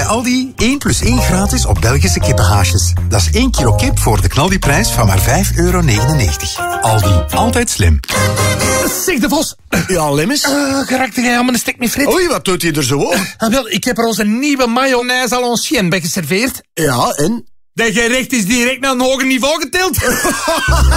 Aldi 1 plus 1 gratis op Belgische kippenhaasjes. Dat is 1 kilo kip voor de knaldiprijs van maar €5,99. Aldi, altijd slim. Zeg de Vos. Ja, Lemmens? Geraakte jij aan mijn stek met frit? Oei, wat doet hij er zo op? Wel, ik heb er onze nieuwe mayonaise à l'ancienne bij geserveerd. Ja, en? Dat gerecht is direct naar een hoger niveau getild.